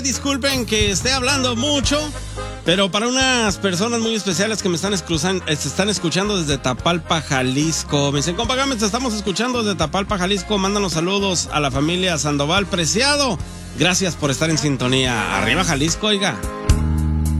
disculpen que esté hablando mucho, pero para unas personas muy especiales que me están escuchando desde Tapalpa, Jalisco. Me dicen, compa Gámez, te estamos escuchando desde Tapalpa, Jalisco. Mándanos saludos a la familia Sandoval Preciado. Gracias por estar en sintonía. Arriba Jalisco, oiga.